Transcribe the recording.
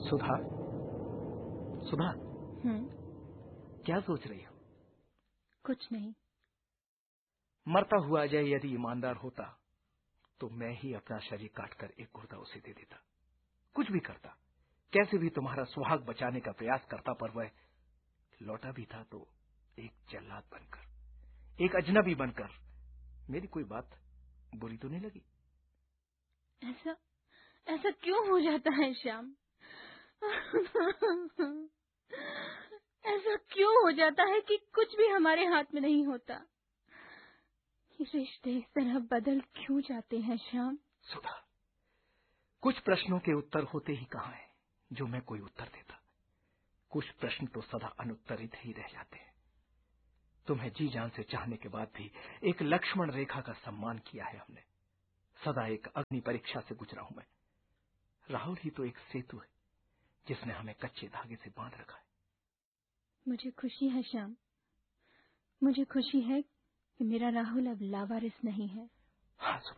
सुधा, सुधा, हम्म। क्या सोच रही हो? कुछ नहीं। मरता हुआ अजय यदि ईमानदार होता तो मैं ही अपना शरीर काटकर एक गुर्दा उसे दे देता, कुछ भी करता, कैसे भी तुम्हारा सुहाग बचाने का प्रयास करता, पर वह लौटा भी था तो एक जल्लाद बनकर, एक अजनबी बनकर। मेरी कोई बात बुरी तो नहीं लगी? ऐसा ऐसा क्यों हो जाता है श्याम? ऐसा क्यों हो जाता है कि कुछ भी हमारे हाथ में नहीं होता? ये रिश्ते इस तरह बदल क्यों जाते हैं श्याम? सुधा, कुछ प्रश्नों के उत्तर होते ही कहां हैं जो मैं कोई उत्तर देता। कुछ प्रश्न तो सदा अनुत्तरित ही रह जाते हैं। तुम्हें जी जान से चाहने के बाद भी एक लक्ष्मण रेखा का सम्मान किया है हमने। सदा एक अग्नि परीक्षा से गुजरा हूं मैं। राहुल ही तो एक सेतु है जिसने हमें कच्चे धागे से बांध रखा है। मुझे खुशी है श्याम, मुझे खुशी है कि मेरा राहुल अब लावारिस नहीं है। हाँ